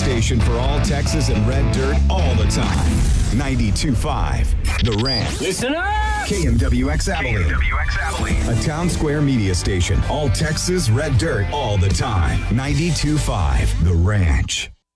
station for all Texas and red dirt all the time. 92.5 The Ranch. Listen up! KMWX Abilene. A Town Square media station. All Texas red dirt all the time. 92.5 The Ranch.